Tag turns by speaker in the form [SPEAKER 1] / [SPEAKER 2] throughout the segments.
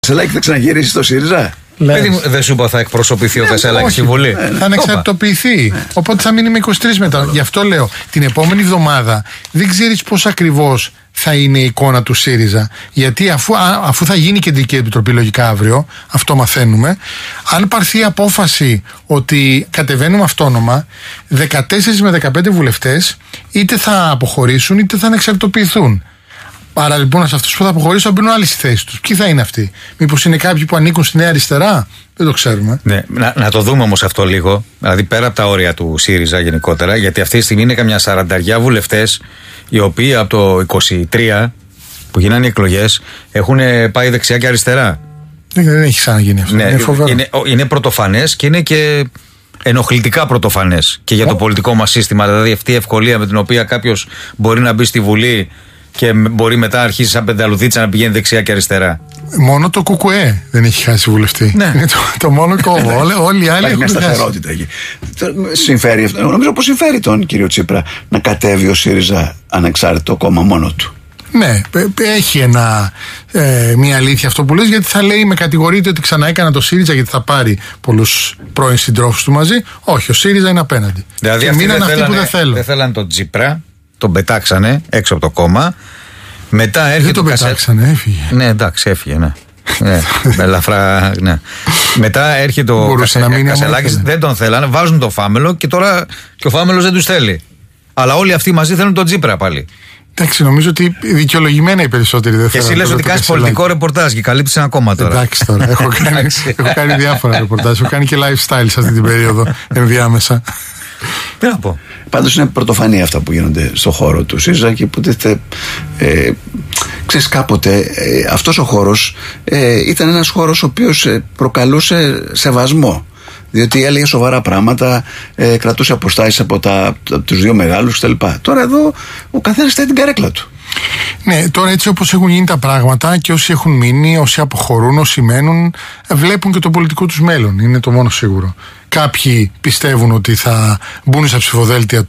[SPEAKER 1] Βεσσελάκη θα ξαναγυρίσει στο ΣΥΡΙΖΑ.
[SPEAKER 2] Δεν σου είπα θα εκπροσωπηθεί ο Βεσσελάκης στη Βουλή.
[SPEAKER 3] Θα ανεξαρτητοποιηθεί. Οπότε θα μείνει με 23 μετά. Γι' αυτό λέω, την επόμενη εβδομάδα δεν ξέρεις πώς ακριβώς θα είναι η εικόνα του ΣΥΡΙΖΑ. Γιατί αφού θα γίνει κεντρική επιτροπή λογικά αύριο, αυτό μαθαίνουμε, αν πάρθει απόφαση ότι κατεβαίνουμε αυτόνομα, 14 με 15 βουλευτές είτε θα αποχωρήσουν είτε θα ανεξαρτητοποιηθούν. Άρα λοιπόν σε αυτούς που θα αποχωρήσουν θα μπαίνουν άλλοι στη θέση τους. Ποιοι θα είναι αυτοί? Μήπως είναι κάποιοι που ανήκουν στη Νέα Αριστερά? Δεν το ξέρουμε. Ναι,
[SPEAKER 2] να το δούμε όμως αυτό λίγο. Δηλαδή πέρα από τα όρια του ΣΥΡΙΖΑ γενικότερα, γιατί αυτή τη στιγμή είναι καμιά 40 βουλευτές οι οποίοι από το 23 που γίνανε οι εκλογές έχουν πάει δεξιά και αριστερά.
[SPEAKER 3] Δεν έχει ξαναγίνει αυτό.
[SPEAKER 2] Ναι, είναι πρωτοφανές και είναι και ενοχλητικά πρωτοφανές και για το πολιτικό μας σύστημα. Δηλαδή αυτή η ευκολία με την οποία κάποιος μπορεί να μπει στη Βουλή και μπορεί μετά να αρχίσει σαν πενταλουδίτσα να πηγαίνει δεξιά και αριστερά.
[SPEAKER 3] Μόνο το ΚΚΕ δεν έχει χάσει βουλευτή.
[SPEAKER 2] Ναι.
[SPEAKER 3] Είναι το μόνο κόμμα. Όλοι οι άλλοι
[SPEAKER 1] έχουν μια σταθερότητα εκεί. Νομίζω πως συμφέρει τον κύριο Τσίπρα να κατέβει ο ΣΥΡΙΖΑ ανεξάρτητο κόμμα μόνο του.
[SPEAKER 3] Ναι, έχει μια αλήθεια αυτό που λες, γιατί θα λέει με κατηγορείται ότι ξανά έκανα το ΣΥΡΙΖΑ γιατί θα πάρει πολλούς πρώην συντρόφους του μαζί. Όχι, ο ΣΥΡΙΖΑ είναι απέναντι.
[SPEAKER 2] Δηλαδή
[SPEAKER 3] και μείναν αυτοί που δεν θέλουν. Δεν
[SPEAKER 2] θέλαν τον Τσίπρα, τον πετάξανε έξω από το κόμμα. Μετά έρχεται.
[SPEAKER 3] Δεν τον πετάξανε, έφυγε.
[SPEAKER 2] Ναι, εντάξει, έφυγε, ναι. Με ελαφρά, ναι. Μετά έρχεται ο Κασελάκης, δεν τον θέλανε, βάζουν το Φάμελο και τώρα και ο Φάμελος δεν τους θέλει. Αλλά όλοι αυτοί μαζί θέλουν τον Τσίπρα πάλι.
[SPEAKER 3] Εντάξει, νομίζω ότι δικαιολογημένα οι περισσότεροι δεν θέλουν.
[SPEAKER 2] Και εσύ λες ότι κάνεις πολιτικό ρεπορτάζ και καλύπτεις ένα κόμμα τώρα.
[SPEAKER 3] Εντάξει τώρα. Έχω κάνει διάφορα ρεπορτάζ. Έχω κάνει και lifestyle σε αυτή την περίοδο ενδιάμεσα.
[SPEAKER 2] Τι να πω.
[SPEAKER 1] Πάντως είναι πρωτοφανή αυτά που γίνονται στο χώρο του ΣΥΡΙΖΑ και που ξέρεις, κάποτε αυτός ο χώρος ήταν ένας χώρος ο οποίος προκαλούσε σεβασμό, διότι έλεγε σοβαρά πράγματα, κρατούσε αποστάσεις από τους δύο μεγάλους κτλ. Τώρα εδώ ο καθένας θέλει την καρέκλα του.
[SPEAKER 3] Ναι, τώρα έτσι όπως έχουν γίνει τα πράγματα και όσοι έχουν μείνει, όσοι αποχωρούν, όσοι μένουν, βλέπουν και το πολιτικό τους μέλλον. Είναι το μόνο σίγουρο. Κάποιοι πιστεύουν ότι θα μπουν στα ψηφοδέλτια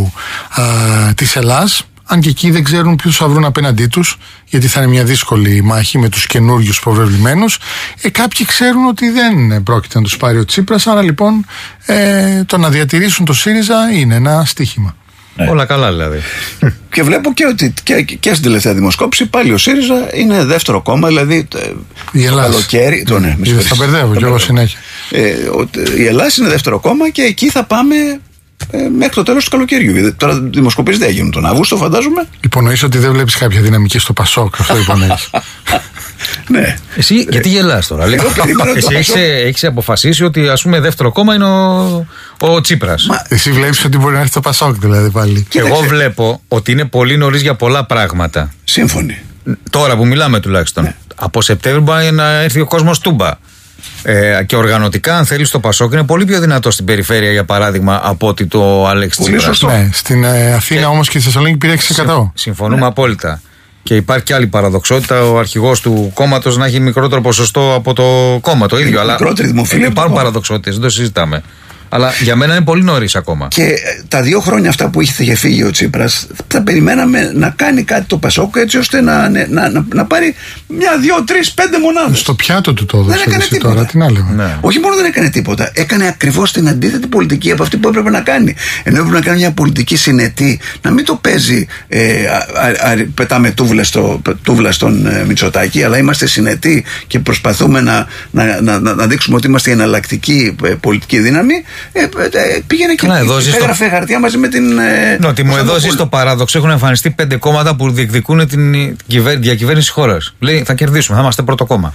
[SPEAKER 3] της Ελλάς, αν και εκεί δεν ξέρουν ποιους θα βρουν απέναντί τους, γιατί θα είναι μια δύσκολη μάχη με τους καινούριους προβεβλημένους. Κάποιοι ξέρουν ότι δεν πρόκειται να τους πάρει ο Τσίπρας, άρα λοιπόν το να διατηρήσουν το ΣΥΡΙΖΑ είναι ένα στοίχημα.
[SPEAKER 2] Ναι. Όλα καλά δηλαδή.
[SPEAKER 1] Και βλέπω και ότι και στην τελευταία δημοσκόπηση πάλι ο ΣΥΡΙΖΑ είναι δεύτερο κόμμα, δηλαδή το καλοκαίρι.
[SPEAKER 3] Θα μπερδεύω κι εγώ συνέχεια.
[SPEAKER 1] Η Ελλάδα είναι δεύτερο κόμμα και εκεί θα πάμε μέχρι το τέλος του καλοκαιριού. Τώρα δημοσκοπήσεις δεν έγινουν τον Αύγουστο, φαντάζομαι.
[SPEAKER 3] Υπονοείς ότι δεν βλέπεις κάποια δυναμική στο Πασόκ, αυτό υπονοείς.
[SPEAKER 1] Ναι.
[SPEAKER 2] Εσύ γιατί γελάς τώρα? Εσύ έχεις αποφασίσει ότι ας πούμε δεύτερο κόμμα είναι ο Τσίπρας.
[SPEAKER 3] Εσύ βλέπεις ότι μπορεί να έρθει το Πασόκ δηλαδή πάλι.
[SPEAKER 2] Εγώ βλέπω ότι είναι πολύ νωρίς για πολλά πράγματα.
[SPEAKER 1] Σύμφωνοι.
[SPEAKER 2] Τώρα που μιλάμε τουλάχιστον. Ναι. Από Σεπτέμβριο μπορεί να έρθει ο κόσμος τούμπα. Και οργανωτικά, αν θέλει, το Πασόκ είναι πολύ πιο δυνατό στην περιφέρεια, για παράδειγμα, από ότι το Αλέξη Τσίπρας.
[SPEAKER 3] Ναι, στην Αθήνα όμως και στη Θεσσαλονίκη πήρε 6%.
[SPEAKER 2] Συμφωνούμε απόλυτα. Και υπάρχει και άλλη παραδοξότητα, ο αρχηγός του κόμματος να έχει μικρότερο ποσοστό από το κόμμα το ίδιο. Αλλά υπάρχουν παραδοξότητες, δεν το συζητάμε. Αλλά για μένα είναι πολύ νωρίς ακόμα.
[SPEAKER 1] Και τα 2 χρόνια αυτά που είχε φύγει ο Τσίπρας, θα περιμέναμε να κάνει κάτι το Πασόκ έτσι ώστε να πάρει 1, 2, 3, 5 μονάδες.
[SPEAKER 3] Στο πιάτο του το έδωσε.
[SPEAKER 1] Δεν έκανε τίποτα.
[SPEAKER 3] Τώρα, τι να λέω.
[SPEAKER 1] Ναι. Όχι μόνο δεν έκανε τίποτα, έκανε ακριβώς την αντίθετη πολιτική από αυτή που έπρεπε να κάνει. Ενώ έπρεπε να κάνει μια πολιτική συνετή, να μην το παίζει πετάμε τούβλα στον Μητσοτάκη, αλλά είμαστε συνετοί και προσπαθούμε να δείξουμε ότι είμαστε η εναλλακτική πολιτική δύναμη. Πήγαινε και έγραφε χαρτιά μαζί με την.
[SPEAKER 2] Μου εδώ ζει το παράδοξο. Έχουν εμφανιστεί 5 κόμματα που διεκδικούν την διακυβέρνηση χώρας. Λέει θα κερδίσουμε, θα είμαστε πρώτο κόμμα.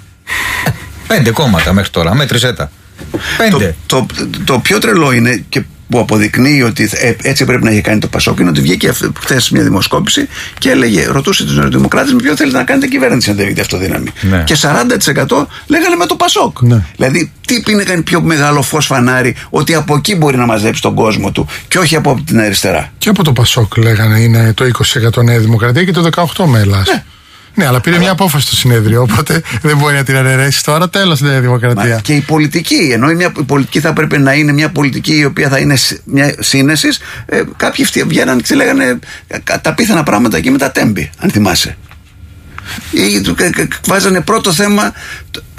[SPEAKER 2] 5 κόμματα μέχρι τώρα, μέτρησέ τα. 5.
[SPEAKER 1] Το πιο τρελό είναι και που αποδεικνύει ότι έτσι πρέπει να είχε κάνει το Πασόκ είναι ότι βγήκε χθες μια δημοσκόπηση και ρωτούσε τους νεοδημοκράτες με ποιο θέλετε να κάνετε κυβέρνηση αν δεν έχετε αυτοδύναμη. Ναι. Και 40% λέγανε με το Πασόκ. Ναι. Δηλαδή, τι είναι πιο μεγάλο φως φανάρι ότι από εκεί μπορεί να μαζέψει τον κόσμο του και όχι από την αριστερά.
[SPEAKER 3] Και από το Πασόκ λέγανε είναι το 20% Νέα Δημοκρατία και το 18% με Ελλάς. Ναι. Ναι, αλλά πήρε μια απόφαση στο συνέδριο, οπότε δεν μπορεί να την αραιρέσει τώρα. Τέλος, Νέα Δημοκρατία.
[SPEAKER 1] Και η πολιτική, ενώ η πολιτική θα πρέπει να είναι μια πολιτική η οποία θα είναι μια σύνεση, κάποιοι βγαίναν και λέγανε τα πίθανα πράγματα εκεί με τα τέμπη, αν θυμάσαι. Βάζανε πρώτο θέμα